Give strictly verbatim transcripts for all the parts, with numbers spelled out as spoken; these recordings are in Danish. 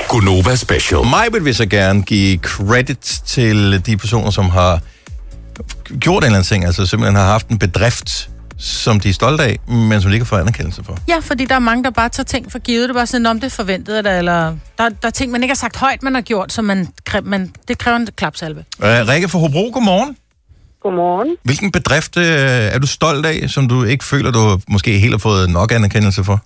Gunova Special. Mig vil så gerne give credit til de personer, som har gjort en eller anden ting, altså simpelthen har haft en bedrift, som de er stolte af, men som de ikke har fået anerkendelse for. Ja, fordi der er mange, der bare tager ting for givet. Det er bare sådan, om det forventede der, eller der, der er ting, man ikke har sagt højt, man har gjort, så man, man, det kræver en klapsalve. Uh, Rikke fra Hobro, godmorgen. Godmorgen. Hvilken bedrift uh, er du stolt af, som du ikke føler, du måske helt har fået nok anerkendelse for?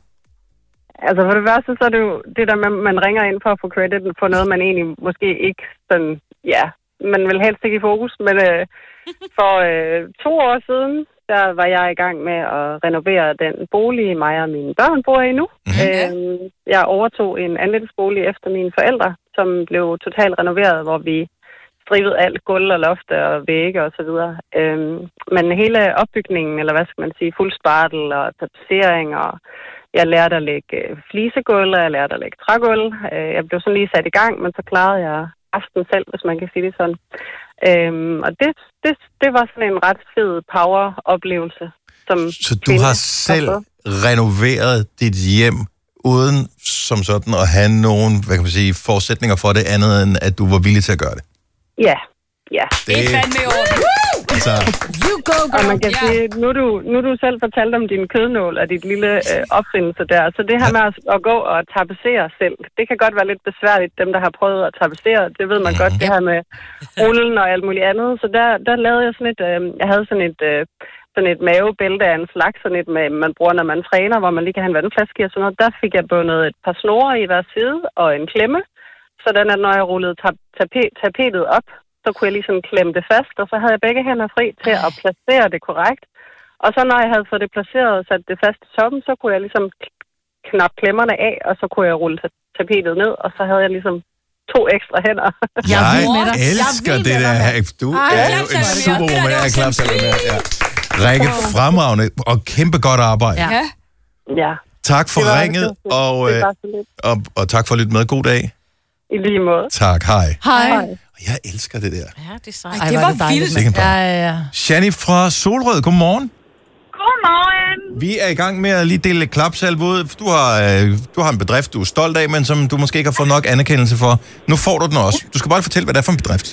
Altså for det første, så er det jo det der med, at man ringer ind for at få credit for noget, man egentlig måske ikke sådan, ja, man vil helst ikke i fokus, men øh, for øh, to år siden, der var jeg i gang med at renovere den bolig, mig og mine børn bor i nu. Mm-hmm. Øh, jeg overtog en andelsbolig efter mine forældre, som blev totalt renoveret, hvor vi stribede alt gulv og loft og vægge og så videre. Øh, men hele opbygningen, eller hvad skal man sige, fuld spartel og tapetsering, og jeg lærte at lægge flisegulv, og jeg lærte at lægge trægulv. Øh, jeg blev sådan lige sat i gang, men så klarede jeg aften selv, hvis man kan sige det sådan. Øhm, og det, det, det var sådan en ret fed power-oplevelse. Som Så du har selv renoveret dit hjem, uden som sådan at have nogen, hvad kan man sige, forudsætninger for det andet, end at du var villig til at gøre det? Ja, ja. Det er fandme i orden. Altså, You go, girl. Og man kan Ja. sige, nu er, du, nu er du selv fortalt om din kødnål og dit lille øh, opfindelse der. Så det her med at, at gå og tapetsere selv, det kan godt være lidt besværligt, dem der har prøvet at tapetsere. Det ved man godt, det her med rullen og alt muligt andet. Så der, der lavede jeg sådan et, øh, jeg havde sådan et, øh, sådan et mavebælte af en slags, sådan et, med, man bruger, når man træner, hvor man lige kan have en vandflaske og sådan noget. Der fik jeg bundet et par snore i hver side og en klemme. Sådan at når jeg rullede tap- tapet, tapetet op, så kunne jeg ligesom klemme det fast, og så havde jeg begge hænder fri til at placere det korrekt. Og så når jeg havde fået det placeret og sat det fast i toppen, så kunne jeg ligesom knappe klemmerne af, og så kunne jeg rulle tapetet ned, og så havde jeg ligesom to ekstra hænder. jeg med dig. elsker Jeg det vil der. med dig. Du Ej, er jo en superwoman. Jeg er klapsalve med. Ja. Rikke, fremragende og kæmpe godt arbejde. Ja. Ja. Ja, Tak for det var ringet, det. og, Det øh, var så lidt. og, og tak for at lytte med. God dag. I lige måde. Tak, hej. Hej. Jeg elsker det der. Ja, det er sejt. Ej, det var vildt. Sikke en Ja, ja, ja. Shani fra Solrød, godmorgen. Godmorgen. Vi er i gang med at lige dele klapsalve ud. Du har, øh, du har en bedrift, du er stolt af, men som du måske ikke har fået nok anerkendelse for. Nu får du den også. Du skal bare fortælle, hvad det er for en bedrift.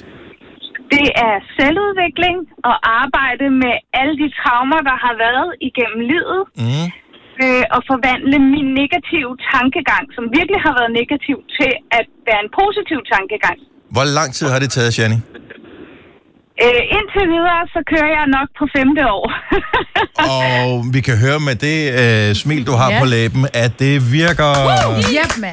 Det er selvudvikling og arbejde med alle de traumer, der har været igennem livet. Mm. Øh, og forvandle min negative tankegang, som virkelig har været negativ, til at være en positiv tankegang. Hvor lang tid har det taget, Shani? Øh, indtil videre, så kører jeg nok på femte år. Og vi kan høre med det øh, smil, du har Ja. på læben, at det virker... Yep, mand.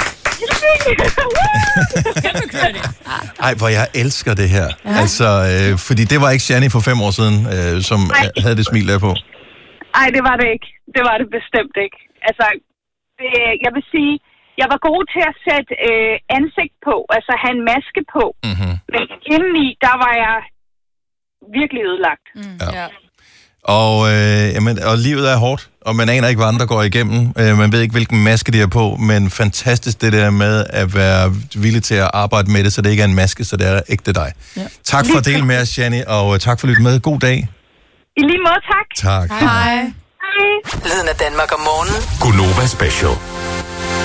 Ej, hvor jeg elsker det her. Ja. Altså, øh, fordi det var ikke Shani for fem år siden, øh, som Nej. havde det smil der på. Nej, det var det ikke. Det var det bestemt ikke. Altså, det, jeg vil sige, jeg var god til at sætte øh, ansigt på, altså have en maske på. Mm-hmm. Men indeni, der var jeg virkelig ødelagt. Mm. Ja. Ja. Og, øh, jamen, og livet er hårdt, og man aner ikke, hvad andre går igennem. Øh, man ved ikke, hvilken maske de er på, men fantastisk det der med at være villig til at arbejde med det, så det ikke er en maske, så det er ægte dig. Ja. Tak for at dele med os, Shani, og øh, tak for at lytte med. God dag. I lige måde, tak. Tak. Hej. Hej. Lyden af Danmark om morgenen. Gunova Special.